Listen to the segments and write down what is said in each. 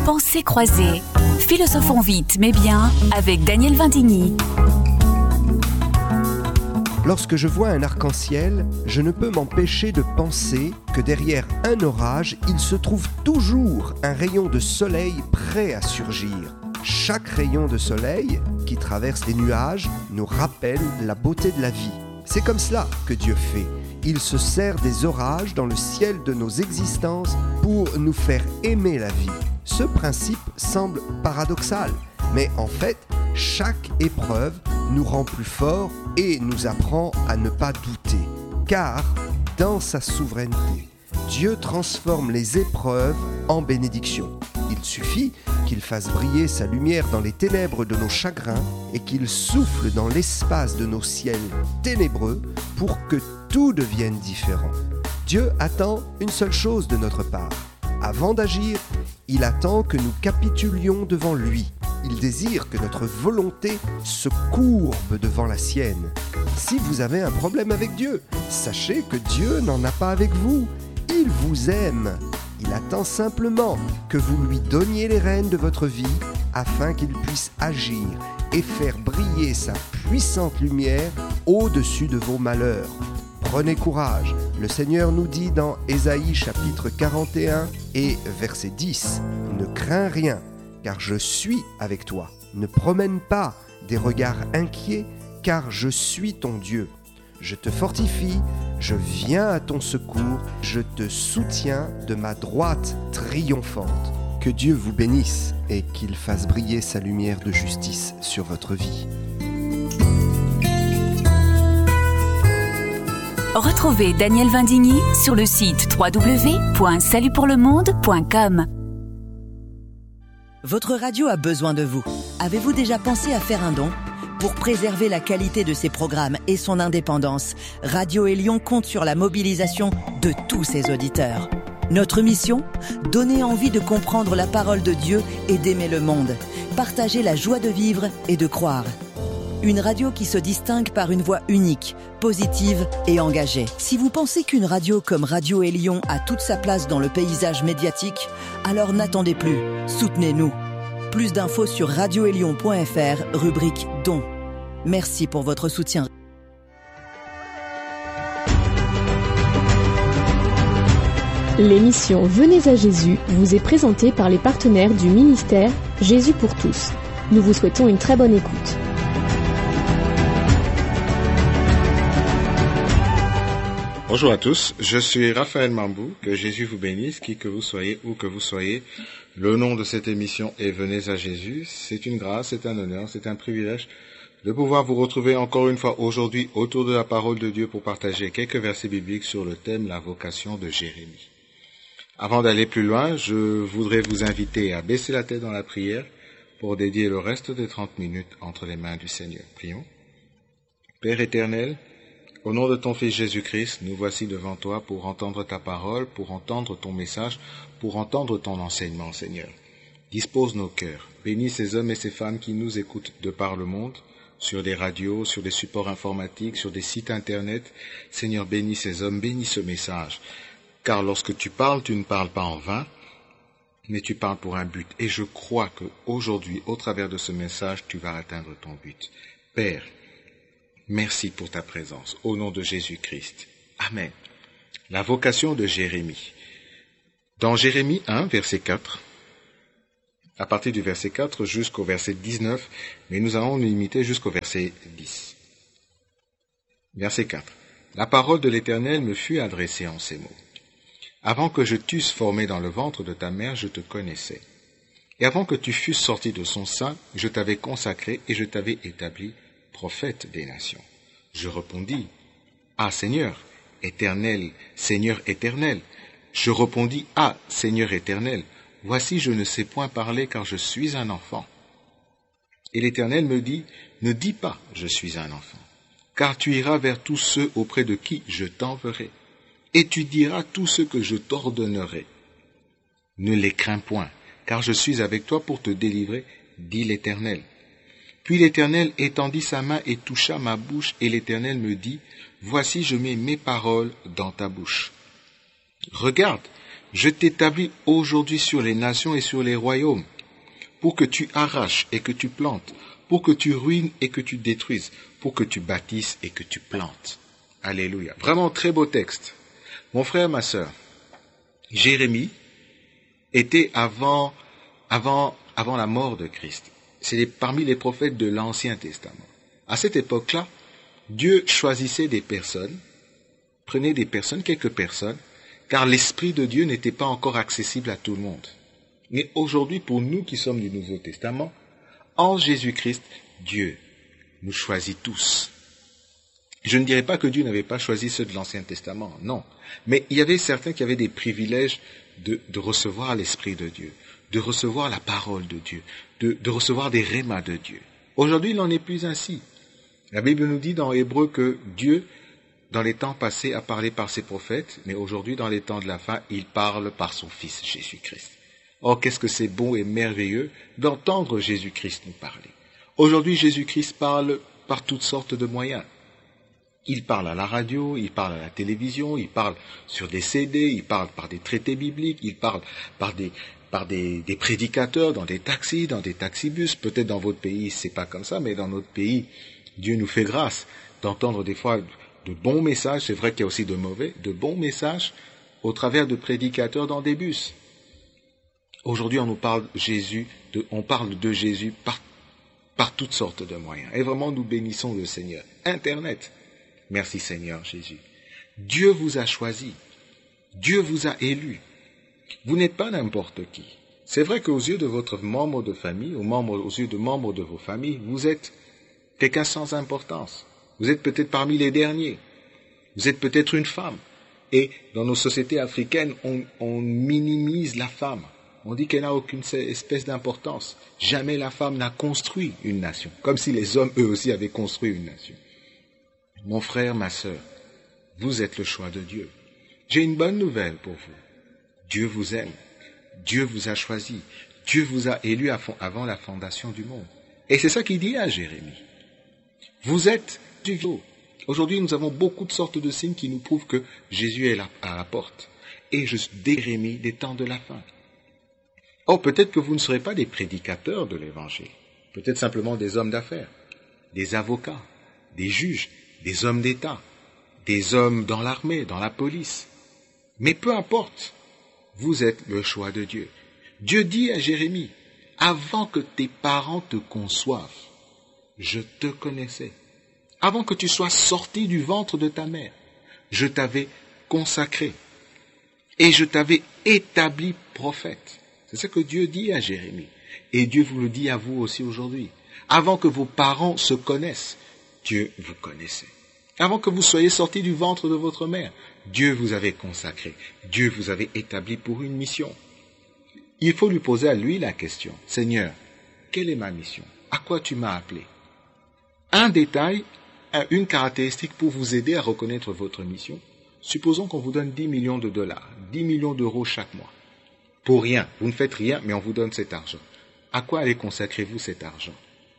Pensées croisées. Philosophons vite mais bien avec Daniel Vindigny. Lorsque je vois un arc-en-ciel, je ne peux m'empêcher de penser que derrière un orage, il se trouve toujours un rayon de soleil prêt à surgir. Chaque rayon de soleil qui traverse les nuages nous rappelle la beauté de la vie. C'est comme cela que Dieu fait. Il se sert des orages dans le ciel de nos existences pour nous faire aimer la vie. Ce principe semble paradoxal, mais en fait, chaque épreuve nous rend plus forts et nous apprend à ne pas douter. Car, dans sa souveraineté, Dieu transforme les épreuves en bénédictions. Il suffit qu'il fasse briller sa lumière dans les ténèbres de nos chagrins et qu'il souffle dans l'espace de nos ciels ténébreux pour que tout devienne différent. Dieu attend une seule chose de notre part. Avant d'agir, il attend que nous capitulions devant lui. Il désire que notre volonté se courbe devant la sienne. Si vous avez un problème avec Dieu, sachez que Dieu n'en a pas avec vous. Il vous aime. Il attend simplement que vous lui donniez les rênes de votre vie afin qu'il puisse agir et faire briller sa puissante lumière au-dessus de vos malheurs. Prenez courage. Le Seigneur nous dit dans Ésaïe chapitre 41 et verset 10 « Ne crains rien, car je suis avec toi. Ne promène pas des regards inquiets, car je suis ton Dieu. Je te fortifie, je viens à ton secours, je te soutiens de ma droite triomphante. » Que Dieu vous bénisse et qu'il fasse briller sa lumière de justice sur votre vie. Retrouvez Daniel Vindigny sur le site www.salutpourlemonde.com. Votre radio a besoin de vous. Avez-vous déjà pensé à faire un don ? Pour préserver la qualité de ses programmes et son indépendance, Radio Élion compte sur la mobilisation de tous ses auditeurs. Notre mission ? Donner envie de comprendre la parole de Dieu et d'aimer le monde. Partager la joie de vivre et de croire. Une radio qui se distingue par une voix unique, positive et engagée. Si vous pensez qu'une radio comme Radio Élion a toute sa place dans le paysage médiatique, alors n'attendez plus, soutenez-nous. Plus d'infos sur radioélion.fr, rubrique Dons. Merci pour votre soutien. L'émission Venez à Jésus vous est présentée par les partenaires du ministère Jésus pour tous. Nous vous souhaitons une très bonne écoute. Bonjour à tous, je suis Raphaël Mambou, que Jésus vous bénisse, qui que vous soyez, où que vous soyez. Le nom de cette émission est Venez à Jésus. C'est une grâce, c'est un honneur, c'est un privilège de pouvoir vous retrouver encore une fois aujourd'hui autour de la parole de Dieu pour partager quelques versets bibliques sur le thème la vocation de Jérémie. Avant d'aller plus loin, je voudrais vous inviter à baisser la tête dans la prière pour dédier le reste des 30 minutes entre les mains du Seigneur. Prions. Père éternel, au nom de ton Fils Jésus-Christ, nous voici devant toi pour entendre ta parole, pour entendre ton message, pour entendre ton enseignement, Seigneur. Dispose nos cœurs. Bénis ces hommes et ces femmes qui nous écoutent de par le monde, sur des radios, sur des supports informatiques, sur des sites internet. Seigneur, bénis ces hommes, bénis ce message. Car lorsque tu parles, tu ne parles pas en vain, mais tu parles pour un but. Et je crois qu'aujourd'hui, au travers de ce message, tu vas atteindre ton but. Père, merci pour ta présence, au nom de Jésus-Christ. Amen. La vocation de Jérémie. Dans Jérémie 1, verset 4, à partir du verset 4 jusqu'au verset 19, mais nous allons nous limiter jusqu'au verset 10. Verset 4. La parole de l'Éternel me fut adressée en ces mots. Avant que je t'eusse formé dans le ventre de ta mère, je te connaissais. Et avant que tu fusses sorti de son sein, je t'avais consacré et je t'avais établi prophète des nations. Je répondis, Ah Seigneur, éternel, Seigneur éternel. Je répondis, Ah Seigneur éternel, voici je ne sais point parler car je suis un enfant. Et l'Éternel me dit, ne dis pas, je suis un enfant, car tu iras vers tous ceux auprès de qui je t'enverrai, et tu diras tout ce que je t'ordonnerai. Ne les crains point, car je suis avec toi pour te délivrer, dit l'Éternel. Puis l'Éternel étendit sa main et toucha ma bouche, et l'Éternel me dit, voici je mets mes paroles dans ta bouche. Regarde, Je t'établis aujourd'hui sur les nations et sur les royaumes, pour que tu arraches et que tu plantes, pour que tu ruines et que tu détruises, pour que tu bâtisses et que tu plantes. Alléluia. Vraiment très beau texte. Mon frère, ma sœur, Jérémie était avant la mort de Christ. C'est parmi les prophètes de l'Ancien Testament. À cette époque-là, Dieu choisissait des personnes, prenait des personnes, quelques personnes, car l'Esprit de Dieu n'était pas encore accessible à tout le monde. Mais aujourd'hui, pour nous qui sommes du Nouveau Testament, en Jésus-Christ, Dieu nous choisit tous. Je ne dirais pas que Dieu n'avait pas choisi ceux de l'Ancien Testament, non. Mais il y avait certains qui avaient des privilèges de recevoir l'Esprit de Dieu, de recevoir la parole de Dieu, de recevoir des rémas de Dieu. Aujourd'hui, il n'en est plus ainsi. La Bible nous dit dans Hébreux que Dieu, dans les temps passés, a parlé par ses prophètes, mais aujourd'hui, dans les temps de la fin, il parle par son Fils Jésus-Christ. Oh, qu'est-ce que c'est beau et merveilleux d'entendre Jésus-Christ nous parler. Aujourd'hui, Jésus-Christ parle par toutes sortes de moyens. Il parle à la radio, il parle à la télévision, il parle sur des CD, il parle par des traités bibliques, il parle par des prédicateurs dans des taxibus. Peut-être dans votre pays, c'est pas comme ça, mais dans notre pays, Dieu nous fait grâce d'entendre des fois de bons messages. C'est vrai qu'il y a aussi de mauvais, de bons messages au travers de prédicateurs dans des bus. Aujourd'hui, on nous parle on parle de Jésus par toutes sortes de moyens. Et vraiment, nous bénissons le Seigneur. Internet. Merci Seigneur Jésus. Dieu vous a choisi. Dieu vous a élu. Vous n'êtes pas n'importe qui. C'est vrai qu'aux yeux de votre membre de famille, aux yeux de membres de vos familles, vous êtes quelqu'un sans importance. Vous êtes peut-être parmi les derniers. Vous êtes peut-être une femme. Et dans nos sociétés africaines, on minimise la femme. On dit qu'elle n'a aucune espèce d'importance. Jamais la femme n'a construit une nation. Comme si les hommes, eux aussi, avaient construit une nation. Mon frère, ma sœur, vous êtes le choix de Dieu. J'ai une bonne nouvelle pour vous. Dieu vous aime. Dieu vous a choisi. Dieu vous a élu avant la fondation du monde. Et c'est ça qu'il dit à Jérémie. Vous êtes duveau. Aujourd'hui, nous avons beaucoup de sortes de signes qui nous prouvent que Jésus est là, à la porte. Et je suis Jérémie des temps de la fin. Oh, peut-être que vous ne serez pas des prédicateurs de l'Évangile. Peut-être simplement des hommes d'affaires, des avocats, des juges, des hommes d'État, des hommes dans l'armée, dans la police. Mais peu importe, vous êtes le choix de Dieu. Dieu dit à Jérémie, avant que tes parents te conçoivent, je te connaissais. Avant que tu sois sorti du ventre de ta mère, je t'avais consacré et je t'avais établi prophète. C'est ce que Dieu dit à Jérémie. Et Dieu vous le dit à vous aussi aujourd'hui. Avant que vos parents se connaissent, Dieu vous connaissait. Avant que vous soyez sortis du ventre de votre mère, Dieu vous avait consacré. Dieu vous avait établi pour une mission. Il faut lui poser à lui la question. Seigneur, quelle est ma mission? À quoi tu m'as appelé? Un détail, une caractéristique pour vous aider à reconnaître votre mission. Supposons qu'on vous donne 10 millions de dollars, 10 millions d'euros chaque mois. Pour rien. Vous ne faites rien, mais on vous donne cet argent. À quoi allez consacrer-vous cet argent?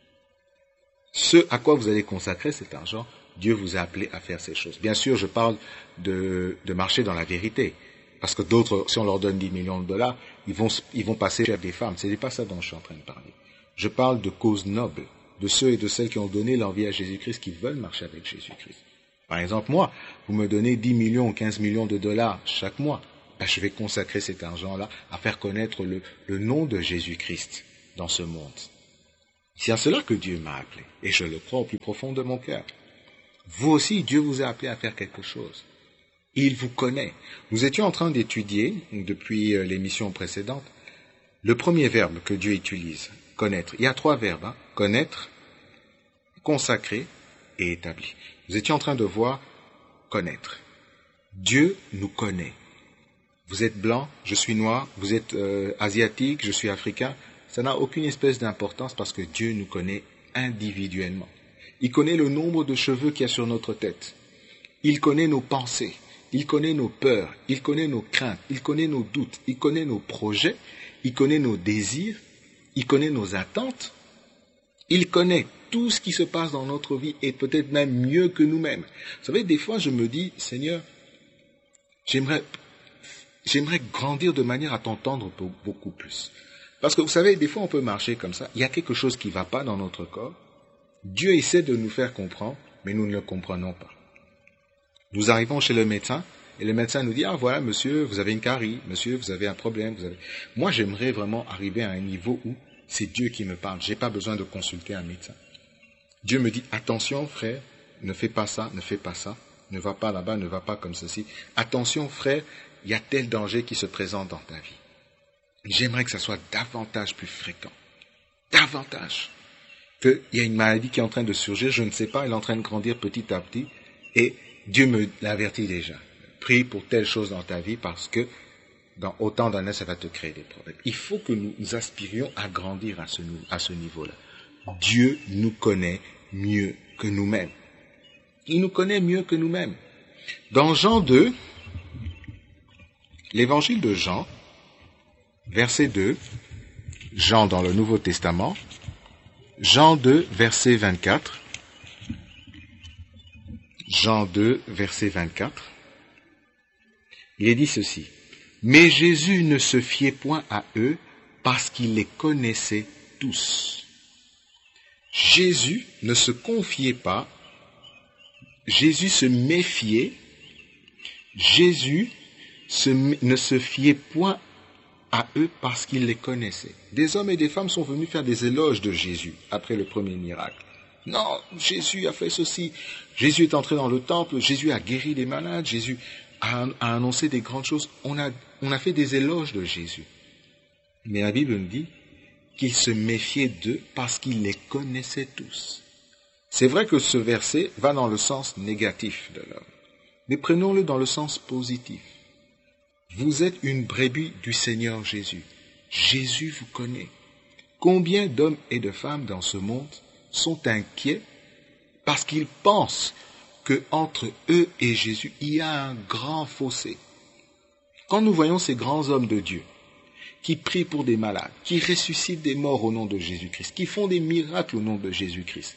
Ce à quoi vous allez consacrer cet argent, Dieu vous a appelé à faire ces choses. Bien sûr, je parle de marcher dans la vérité. Parce que d'autres, si on leur donne 10 millions de dollars, ils vont passer chef des femmes. Ce n'est pas ça dont je suis en train de parler. Je parle de causes nobles, de ceux et de celles qui ont donné leur vie à Jésus-Christ, qui veulent marcher avec Jésus-Christ. Par exemple, moi, vous me donnez 10 millions ou 15 millions de dollars chaque mois. Je vais consacrer cet argent-là à faire connaître le nom de Jésus-Christ dans ce monde. C'est à cela que Dieu m'a appelé, et je le crois au plus profond de mon cœur. Vous aussi, Dieu vous a appelé à faire quelque chose. Il vous connaît. Nous étions en train d'étudier, depuis l'émission précédente, le premier verbe que Dieu utilise, connaître. Il y a 3 verbes, connaître, consacrer et établir. Nous étions en train de voir connaître. Dieu nous connaît. Vous êtes blanc, je suis noir, vous êtes asiatique, je suis africain. Ça n'a aucune espèce d'importance parce que Dieu nous connaît individuellement. Il connaît le nombre de cheveux qu'il y a sur notre tête. Il connaît nos pensées, il connaît nos peurs, il connaît nos craintes, il connaît nos doutes, il connaît nos projets, il connaît nos désirs, il connaît nos attentes. Il connaît tout ce qui se passe dans notre vie et peut-être même mieux que nous-mêmes. Vous savez, des fois je me dis, Seigneur, j'aimerais j'aimerais grandir de manière à t'entendre beaucoup plus. Parce que vous savez, des fois on peut marcher comme ça, il y a quelque chose qui ne va pas dans notre corps. Dieu essaie de nous faire comprendre, mais nous ne le comprenons pas. Nous arrivons chez le médecin, et le médecin nous dit, ah voilà monsieur, vous avez une carie, monsieur, vous avez un problème. Moi j'aimerais vraiment arriver à un niveau où c'est Dieu qui me parle, je n'ai pas besoin de consulter un médecin. Dieu me dit, attention frère, ne fais pas ça, ne va pas là-bas, ne va pas comme ceci. Attention frère, il y a tel danger qui se présente dans ta vie. J'aimerais que ça soit davantage plus fréquent. Davantage. Qu'il y a une maladie qui est en train de surgir, je ne sais pas, elle est en train de grandir petit à petit, et Dieu me l'avertit déjà. Prie pour telle chose dans ta vie parce que dans autant d'années, ça va te créer des problèmes. Il faut que nous aspirions à grandir à ce niveau-là. Dieu nous connaît mieux que nous-mêmes. Il nous connaît mieux que nous-mêmes. Dans Jean 2, l'évangile de Jean, verset 2, Jean dans le Nouveau Testament, Jean 2, verset 24, Jean 2, verset 24, il est dit ceci, « Mais Jésus ne se fiait point à eux parce qu'il les connaissait tous. » Jésus ne se confiait pas, Jésus se méfiait, Jésus ne se fiait point à eux parce qu'il les connaissait. Des hommes et des femmes sont venus faire des éloges de Jésus après le premier miracle. Non, Jésus a fait ceci. Jésus est entré dans le temple, Jésus a guéri les malades, Jésus a annoncé des grandes choses. On a fait des éloges de Jésus. Mais la Bible nous dit qu'il se méfiait d'eux parce qu'il les connaissait tous. C'est vrai que ce verset va dans le sens négatif de l'homme, mais prenons-le dans le sens positif. Vous êtes une brebis du Seigneur Jésus. Jésus vous connaît. Combien d'hommes et de femmes dans ce monde sont inquiets parce qu'ils pensent qu'entre eux et Jésus, il y a un grand fossé. Quand nous voyons ces grands hommes de Dieu qui prient pour des malades, qui ressuscitent des morts au nom de Jésus-Christ, qui font des miracles au nom de Jésus-Christ,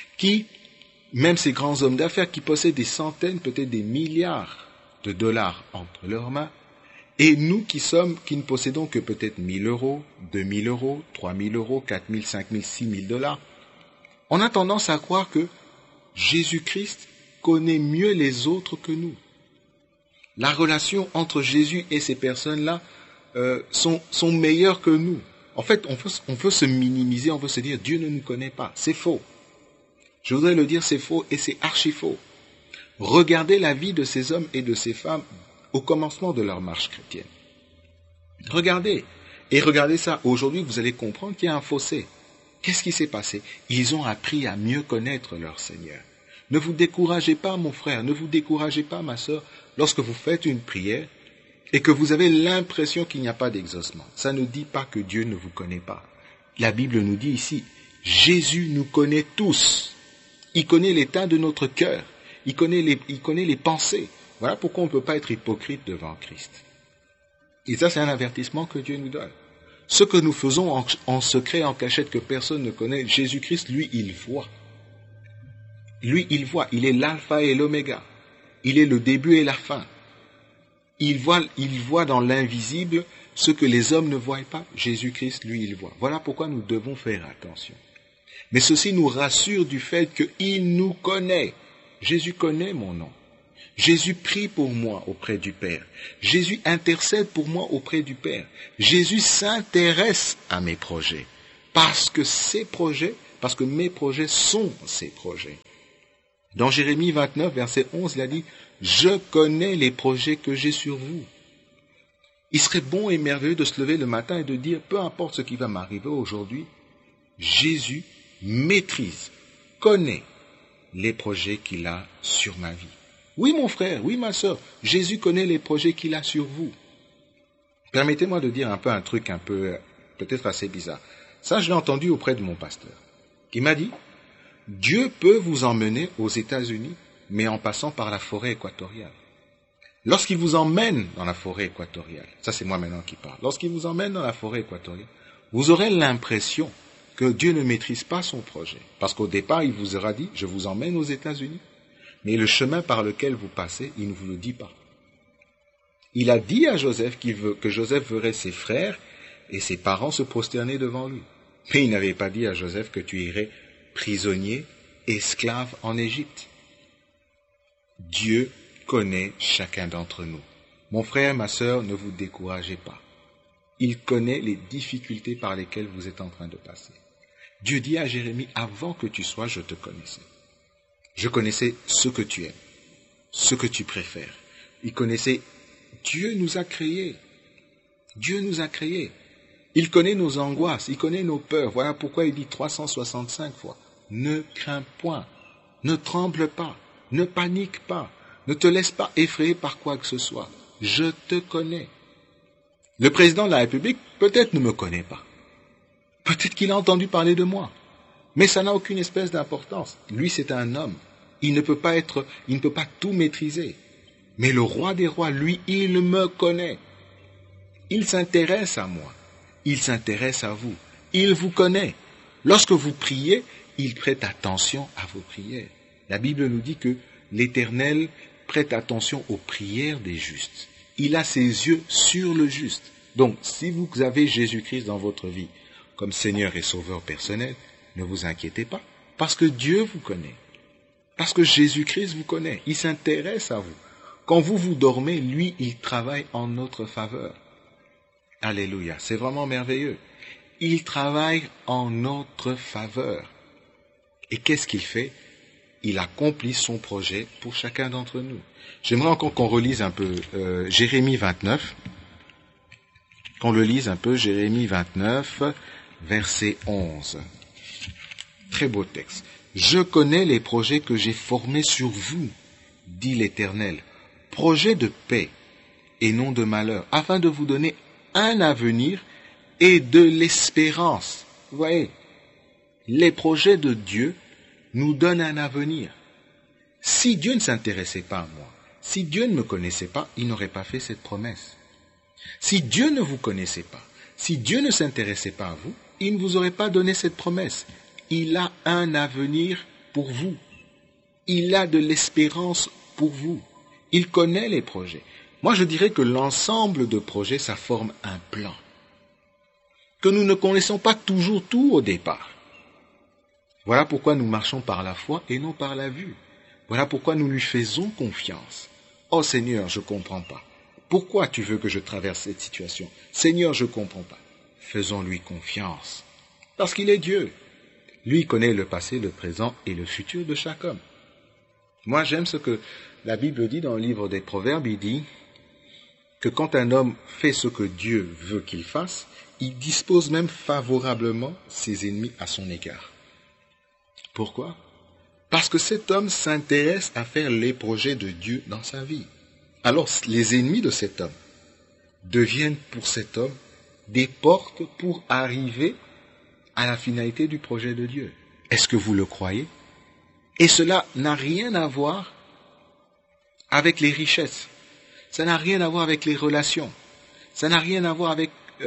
même ces grands hommes d'affaires qui possèdent des centaines, peut-être des milliards de dollars entre leurs mains, et nous qui ne possédons que peut-être 1 000 euros, 2 000 euros, 3 000 euros, 4 000, 5 000, 6 000 dollars, on a tendance à croire que Jésus-Christ connaît mieux les autres que nous. La relation entre Jésus et ces personnes-là sont meilleures que nous. En fait, on veut se minimiser, on veut se dire Dieu ne nous connaît pas. C'est faux. Je voudrais le dire, c'est faux et c'est archi faux. Regardez la vie de ces hommes et de ces femmes au commencement de leur marche chrétienne. Regardez. Et regardez ça. Aujourd'hui, vous allez comprendre qu'il y a un fossé. Qu'est-ce qui s'est passé? Ils ont appris à mieux connaître leur Seigneur. Ne vous découragez pas, mon frère, ne vous découragez pas, ma sœur, lorsque vous faites une prière et que vous avez l'impression qu'il n'y a pas d'exaucement. Ça ne dit pas que Dieu ne vous connaît pas. La Bible nous dit ici, Jésus nous connaît tous. Il connaît l'état de notre cœur. Il connaît les pensées. Voilà pourquoi on ne peut pas être hypocrite devant Christ. Et ça, c'est un avertissement que Dieu nous donne. Ce que nous faisons en secret, en cachette, que personne ne connaît, Jésus-Christ, lui, il voit. Lui, il voit. Il est l'alpha et l'oméga. Il est le début et la fin. Il voit dans l'invisible ce que les hommes ne voient pas. Jésus-Christ, lui, il voit. Voilà pourquoi nous devons faire attention. Mais ceci nous rassure du fait qu'il nous connaît. Jésus connaît mon nom. Jésus prie pour moi auprès du Père. Jésus intercède pour moi auprès du Père. Jésus s'intéresse à mes projets. Parce que mes projets sont ses projets. Dans Jérémie 29, verset 11, il a dit « Je connais les projets que j'ai sur vous ». Il serait bon et merveilleux de se lever le matin et de dire « Peu importe ce qui va m'arriver aujourd'hui, Jésus maîtrise, connaît les projets qu'il a sur ma vie. » Oui, mon frère, oui, ma sœur, Jésus connaît les projets qu'il a sur vous. Permettez-moi de dire un truc peut-être assez bizarre. Ça, je l'ai entendu auprès de mon pasteur. Il m'a dit, Dieu peut vous emmener aux États-Unis, mais en passant par la forêt équatoriale. Lorsqu'il vous emmène dans la forêt équatoriale, ça c'est moi maintenant qui parle, lorsqu'il vous emmène dans la forêt équatoriale, vous aurez l'impression que Dieu ne maîtrise pas son projet. Parce qu'au départ, il vous aura dit, je vous emmène aux États-Unis. Mais le chemin par lequel vous passez, il ne vous le dit pas. Il a dit à Joseph que Joseph verrait ses frères et ses parents se prosterner devant lui. Mais il n'avait pas dit à Joseph que tu irais prisonnier, esclave en Égypte. Dieu connaît chacun d'entre nous. Mon frère, ma sœur, ne vous découragez pas. Il connaît les difficultés par lesquelles vous êtes en train de passer. Dieu dit à Jérémie, avant que tu sois, je te connaissais. Je connaissais ce que tu aimes, ce que tu préfères. Il connaissait, Dieu nous a créés. Dieu nous a créés. Il connaît nos angoisses, il connaît nos peurs. Voilà pourquoi il dit 365 fois, ne crains point, ne tremble pas, ne panique pas, ne te laisse pas effrayer par quoi que ce soit. Je te connais. Le président de la République peut-être ne me connaît pas. Peut-être qu'il a entendu parler de moi. Mais ça n'a aucune espèce d'importance. Lui, c'est un homme. Il ne peut pas tout maîtriser. Mais le roi des rois, lui, il me connaît. Il s'intéresse à moi. Il s'intéresse à vous. Il vous connaît. Lorsque vous priez, il prête attention à vos prières. La Bible nous dit que l'Éternel prête attention aux prières des justes. Il a ses yeux sur le juste. Donc, si vous avez Jésus-Christ dans votre vie comme Seigneur et Sauveur personnel, ne vous inquiétez pas, parce que Dieu vous connaît. Parce que Jésus-Christ vous connaît. Il s'intéresse à vous. Quand vous dormez, lui, il travaille en notre faveur. Alléluia, c'est vraiment merveilleux. Il travaille en notre faveur. Et qu'est-ce qu'il fait? Il accomplit son projet pour chacun d'entre nous. J'aimerais encore qu'on relise un peu Jérémie 29. Qu'on le lise un peu, Jérémie 29, verset 11. Très beau texte. Je connais les projets que j'ai formés sur vous, dit l'Éternel. Projets de paix et non de malheur, afin de vous donner un avenir et de l'espérance. Vous voyez, les projets de Dieu nous donnent un avenir. Si Dieu ne s'intéressait pas à moi, si Dieu ne me connaissait pas, il n'aurait pas fait cette promesse. Si Dieu ne vous connaissait pas, si Dieu ne s'intéressait pas à vous, il ne vous aurait pas donné cette promesse. Il a un avenir pour vous. Il a de l'espérance pour vous. Il connaît les projets. Moi, je dirais que l'ensemble de projets, ça forme un plan. Que nous ne connaissons pas toujours tout au départ. Voilà pourquoi nous marchons par la foi et non par la vue. Voilà pourquoi nous lui faisons confiance. Oh Seigneur, je ne comprends pas. Pourquoi tu veux que je traverse cette situation? Seigneur, je ne comprends pas. Faisons-lui confiance. Parce qu'il est Dieu. Lui connaît le passé, le présent et le futur de chaque homme. Moi, j'aime ce que la Bible dit dans le livre des Proverbes. Il dit que quand un homme fait ce que Dieu veut qu'il fasse, il dispose même favorablement ses ennemis à son égard. Pourquoi? Parce que cet homme s'intéresse à faire les projets de Dieu dans sa vie. Alors, les ennemis de cet homme deviennent pour cet homme des portes pour arriver à la finalité du projet de Dieu. Est-ce que vous le croyez? Et cela n'a rien à voir avec les richesses. Ça n'a rien à voir avec les relations. Ça n'a rien à voir avec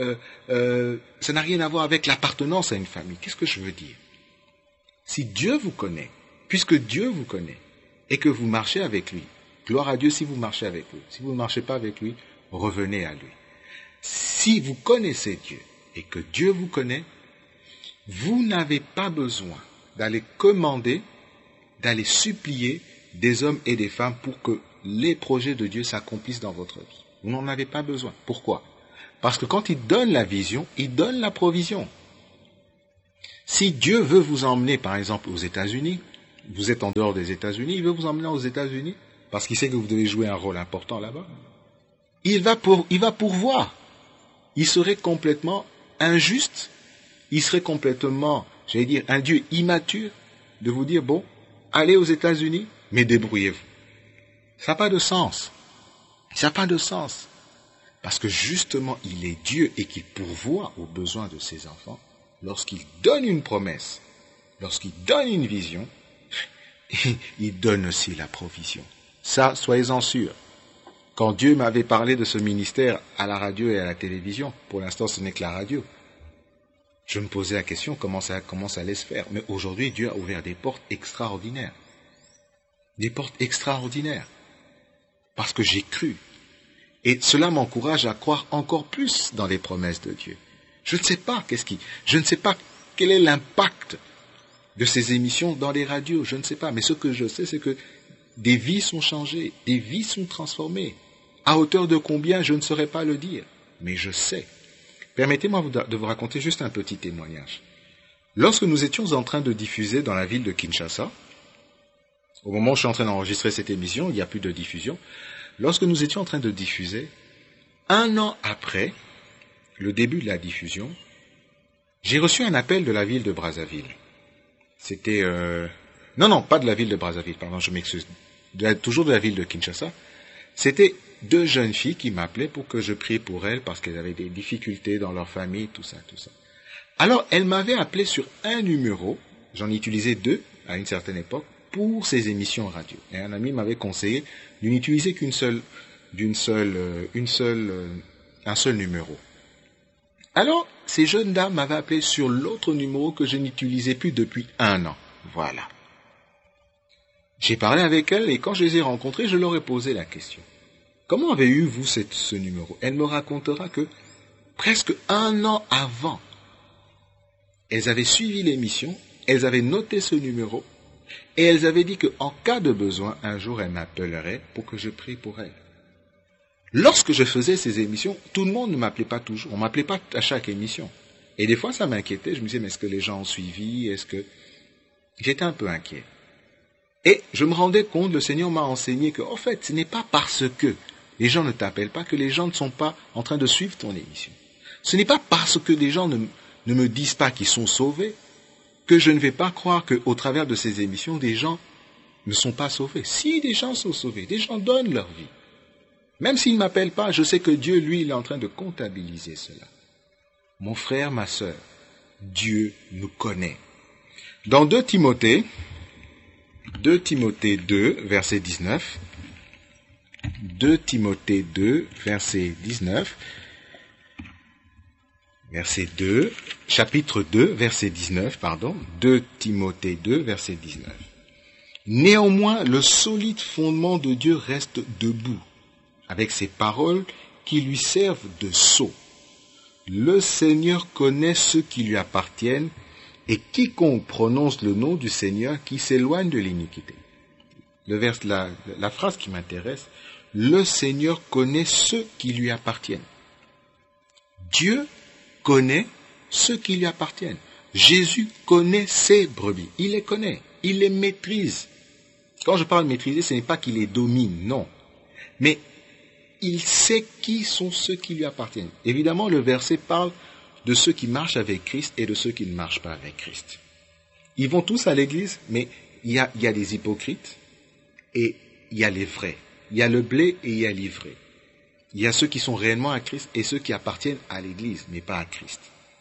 l'appartenance à une famille. Qu'est-ce que je veux dire? Si Dieu vous connaît, puisque Dieu vous connaît, et que vous marchez avec lui, gloire à Dieu si vous marchez avec lui. Si vous ne marchez pas avec lui, revenez à lui. Si vous connaissez Dieu, et que Dieu vous connaît, vous n'avez pas besoin d'aller commander, d'aller supplier des hommes et des femmes pour que les projets de Dieu s'accomplissent dans votre vie. Vous n'en avez pas besoin. Pourquoi? Parce que quand il donne la vision, il donne la provision. Si Dieu veut vous emmener, par exemple, aux États-Unis, vous êtes en dehors des États-Unis, il veut vous emmener aux États-Unis, parce qu'il sait que vous devez jouer un rôle important là-bas. Il va pourvoir. Il serait complètement injuste, il serait complètement, j'allais dire, un Dieu immature de vous dire, bon, allez aux États-Unis, mais débrouillez-vous. Ça n'a pas de sens. Ça n'a pas de sens. Parce que justement, il est Dieu et qu'il pourvoit aux besoins de ses enfants lorsqu'il donne une promesse, lorsqu'il donne une vision, il donne aussi la provision. Ça, soyez-en sûrs. Quand Dieu m'avait parlé de ce ministère à la radio et à la télévision, pour l'instant ce n'est que la radio, je me posais la question comment ça allait se faire. Mais aujourd'hui, Dieu a ouvert des portes extraordinaires. Des portes extraordinaires. Parce que j'ai cru. Et cela m'encourage à croire encore plus dans les promesses de Dieu. Je ne sais pas quel est l'impact de ces émissions dans les radios, je ne sais pas. Mais ce que je sais, c'est que des vies sont changées, des vies sont transformées. À hauteur de combien, je ne saurais pas le dire, mais je sais. Permettez-moi de vous raconter juste un petit témoignage. Lorsque nous étions en train de diffuser dans la ville de Kinshasa, au moment où je suis en train d'enregistrer cette émission, il n'y a plus de diffusion, lorsque nous étions en train de diffuser, 1 an après le début de la diffusion, j'ai reçu un appel de la ville de Brazzaville. C'était... Non, pas de la ville de Brazzaville, pardon, je m'excuse. Toujours de la ville de Kinshasa. C'était 2 jeunes filles qui m'appelaient pour que je prie pour elles parce qu'elles avaient des difficultés dans leur famille, tout ça. Alors, elles m'avaient appelé sur un numéro, j'en ai utilisé 2 à une certaine époque, pour ces émissions radio. Et un ami m'avait conseillé de n'utiliser un seul numéro. Alors, ces jeunes dames m'avaient appelé sur l'autre numéro que je n'utilisais plus depuis 1 an. Voilà. J'ai parlé avec elles et quand je les ai rencontrées, je leur ai posé la question. Comment avez-vous ce numéro? Elle me racontera que presque 1 an avant, elles avaient suivi l'émission, elles avaient noté ce numéro et elles avaient dit qu'en cas de besoin, un jour elles m'appelleraient pour que je prie pour elles. Lorsque je faisais ces émissions, tout le monde ne m'appelait pas toujours. On ne m'appelait pas à chaque émission. Et des fois, ça m'inquiétait. Je me disais, mais est-ce que les gens ont suivi? J'étais un peu inquiet. Et je me rendais compte, le Seigneur m'a enseigné que, en fait, ce n'est pas parce que les gens ne t'appellent pas que les gens ne sont pas en train de suivre ton émission. Ce n'est pas parce que les gens ne me disent pas qu'ils sont sauvés que je ne vais pas croire qu'au travers de ces émissions, des gens ne sont pas sauvés. Si des gens sont sauvés, des gens donnent leur vie. Même s'ils ne m'appellent pas, je sais que Dieu, lui, il est en train de comptabiliser cela. Mon frère, ma sœur, Dieu nous connaît. Dans 2 Timothée 2, verset 19, 2 Timothée 2, verset 19, verset 2, chapitre 2, verset 19, 2 Timothée 2, verset 19. Néanmoins, le solide fondement de Dieu reste debout, avec ses paroles qui lui servent de sceau. Le Seigneur connaît ceux qui lui appartiennent, et quiconque prononce le nom du Seigneur qui s'éloigne de l'iniquité. La phrase qui m'intéresse, le Seigneur connaît ceux qui lui appartiennent. Dieu connaît ceux qui lui appartiennent. Jésus connaît ses brebis. Il les connaît. Il les maîtrise. Quand je parle de maîtriser, ce n'est pas qu'il les domine, non. Mais il sait qui sont ceux qui lui appartiennent. Évidemment, le verset parle de ceux qui marchent avec Christ et de ceux qui ne marchent pas avec Christ. Ils vont tous à l'église, mais il y a des hypocrites et il y a les vrais. Il y a le blé et il y a l'ivraie. Il y a ceux qui sont réellement à Christ et ceux qui appartiennent à l'église, mais pas à Christ.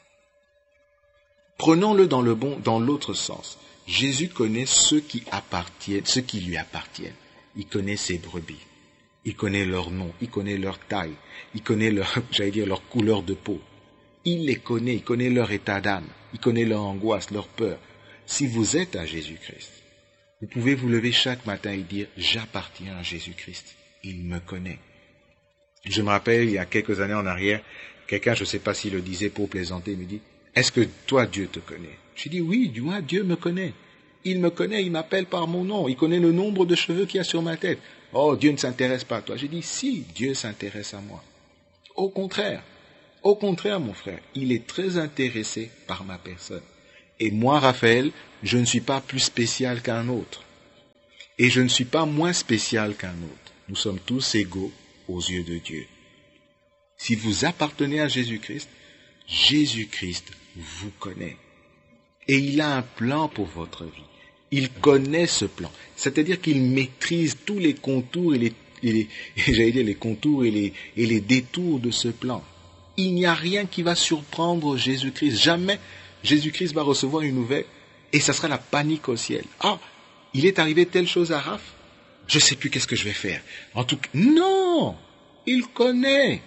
Prenons-le dans l'autre sens. Jésus connaît ceux qui lui appartiennent. Il connaît ses brebis. Il connaît leur nom, il connaît leur taille, il connaît leur couleur de peau. Il les connaît, il connaît leur état d'âme, il connaît leur angoisse, leur peur. Si vous êtes à Jésus-Christ, vous pouvez vous lever chaque matin et dire « J'appartiens à Jésus-Christ, il me connaît ». Je me rappelle, il y a quelques années en arrière, quelqu'un, je ne sais pas s'il le disait pour plaisanter, me dit « Est-ce que toi, Dieu te connaît ?» Je dis « Oui, moi, Dieu me connaît. Il me connaît, il m'appelle par mon nom, il connaît le nombre de cheveux qu'il y a sur ma tête. Oh, Dieu ne s'intéresse pas à toi. » J'ai dit « Si, Dieu s'intéresse à moi. » Au contraire, mon frère, il est très intéressé par ma personne. Et moi, Raphaël, je ne suis pas plus spécial qu'un autre. Et je ne suis pas moins spécial qu'un autre. Nous sommes tous égaux aux yeux de Dieu. Si vous appartenez à Jésus-Christ, Jésus-Christ vous connaît. Et il a un plan pour votre vie. Il connaît ce plan. C'est-à-dire qu'il maîtrise tous les contours et les contours et les détours de ce plan. Il n'y a rien qui va surprendre Jésus-Christ. Jamais Jésus-Christ va recevoir une nouvelle et ça sera la panique au ciel. Ah, il est arrivé telle chose à Raph, je ne sais plus qu'est-ce que je vais faire. En tout cas, non, il connaît,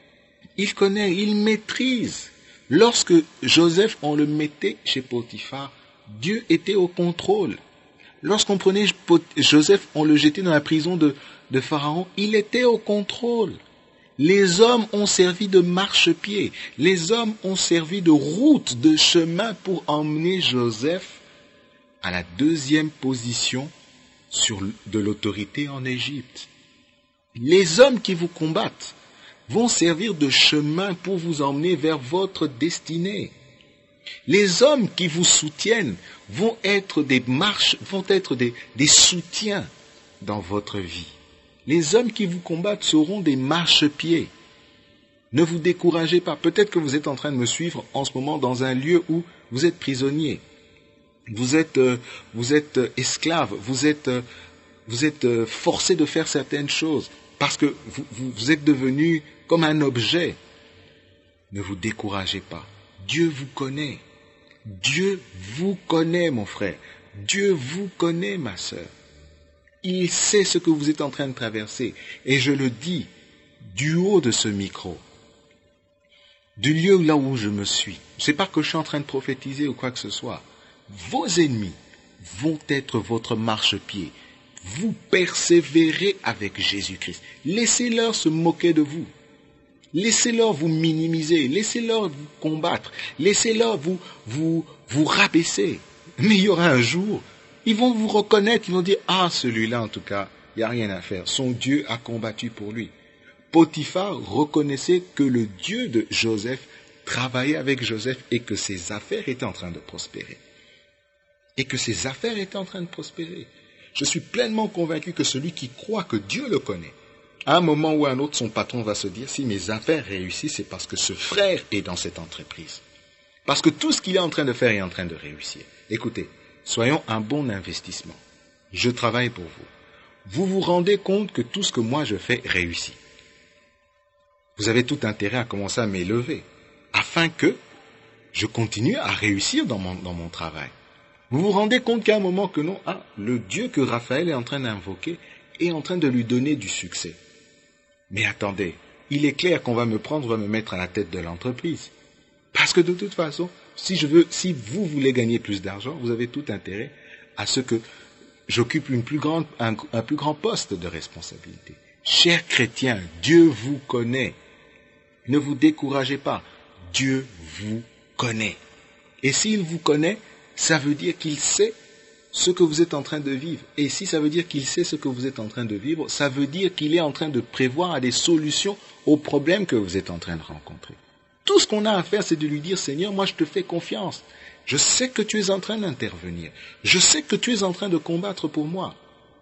il maîtrise. Lorsque Joseph, on le mettait chez Potiphar, Dieu était au contrôle. Lorsqu'on prenait Joseph, on le jetait dans la prison de Pharaon, il était au contrôle. Les hommes ont servi de marchepied. Les hommes ont servi de route, de chemin pour emmener Joseph à la deuxième position de l'autorité en Égypte. Les hommes qui vous combattent vont servir de chemin pour vous emmener vers votre destinée. Les hommes qui vous soutiennent vont être des soutiens dans votre vie. Les hommes qui vous combattent seront des marchepieds. Ne vous découragez pas. Peut-être que vous êtes en train de me suivre en ce moment dans un lieu où vous êtes prisonnier. Vous êtes esclave. Vous êtes forcé de faire certaines choses parce que vous êtes devenu comme un objet. Ne vous découragez pas. Dieu vous connaît. Dieu vous connaît, mon frère. Dieu vous connaît, ma sœur. Il sait ce que vous êtes en train de traverser. Et je le dis du haut de ce micro, du lieu là où je me suis. Ce n'est pas que je suis en train de prophétiser ou quoi que ce soit. Vos ennemis vont être votre marchepied. Vous persévérez avec Jésus-Christ. Laissez-leur se moquer de vous. Laissez-leur vous minimiser. Laissez-leur vous combattre. Laissez-leur vous rabaisser. Mais il y aura un jour, ils vont vous reconnaître. Ils vont dire, ah, celui-là, en tout cas, il n'y a rien à faire. Son Dieu a combattu pour lui. Potiphar reconnaissait que le Dieu de Joseph travaillait avec Joseph et que ses affaires étaient en train de prospérer. Je suis pleinement convaincu que celui qui croit que Dieu le connaît, à un moment ou à un autre, son patron va se dire, si mes affaires réussissent, c'est parce que ce frère est dans cette entreprise. Parce que tout ce qu'il est en train de faire est en train de réussir. Écoutez, soyons un bon investissement. Je travaille pour vous. Vous vous rendez compte que tout ce que moi je fais réussit. Vous avez tout intérêt à commencer à m'élever, afin que je continue à réussir dans mon travail. Vous vous rendez compte qu'à un moment que non, le Dieu que Raphaël est en train d'invoquer est en train de lui donner du succès. Mais attendez, il est clair qu'on va me mettre à la tête de l'entreprise. Parce que de toute façon, si vous voulez gagner plus d'argent, vous avez tout intérêt à ce que j'occupe un plus grand poste de responsabilité. Chers chrétiens, Dieu vous connaît. Ne vous découragez pas. Dieu vous connaît. Et s'il vous connaît, ça veut dire qu'il sait ce que vous êtes en train de vivre. Et si ça veut dire qu'il sait ce que vous êtes en train de vivre, ça veut dire qu'il est en train de prévoir des solutions aux problèmes que vous êtes en train de rencontrer. Tout ce qu'on a à faire, c'est de lui dire, Seigneur, moi je te fais confiance. Je sais que tu es en train d'intervenir. Je sais que tu es en train de combattre pour moi.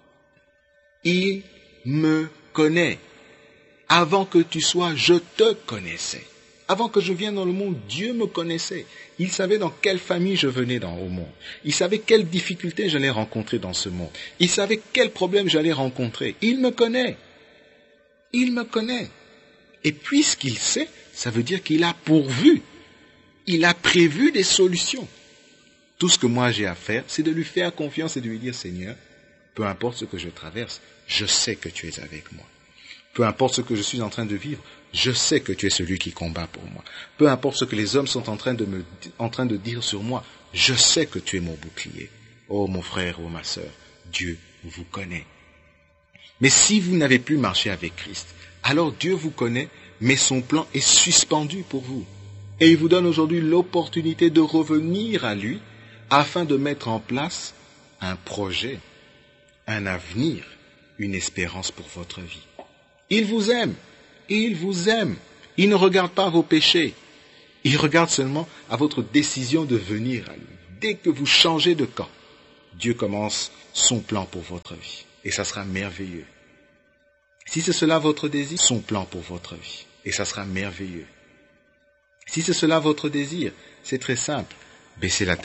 Il me connaît. Avant que tu sois, je te connaissais. Avant que je vienne dans le monde, Dieu me connaissait. Il savait dans quelle famille je venais au monde. Il savait quelles difficultés j'allais rencontrer dans ce monde. Il savait quels problèmes j'allais rencontrer. Il me connaît. Il me connaît. Et puisqu'il sait, ça veut dire qu'il a pourvu. Il a prévu des solutions. Tout ce que moi j'ai à faire, c'est de lui faire confiance et de lui dire, Seigneur, peu importe ce que je traverse, je sais que tu es avec moi. Peu importe ce que je suis en train de vivre, je sais que tu es celui qui combat pour moi. Peu importe ce que les hommes sont en train de dire sur moi, je sais que tu es mon bouclier. Oh mon frère, oh ma sœur, Dieu vous connaît. Mais si vous n'avez plus marché avec Christ, alors Dieu vous connaît, mais son plan est suspendu pour vous. Et il vous donne aujourd'hui l'opportunité de revenir à lui afin de mettre en place un projet, un avenir, une espérance pour votre vie. Il vous aime. Il vous aime. Il ne regarde pas vos péchés. Il regarde seulement à votre décision de venir à lui. Dès que vous changez de camp, Dieu commence son plan pour votre vie. Et ça sera merveilleux. Si c'est cela votre désir, son plan pour votre vie. Et ça sera merveilleux. Si c'est cela votre désir, c'est très simple. Baissez la tête.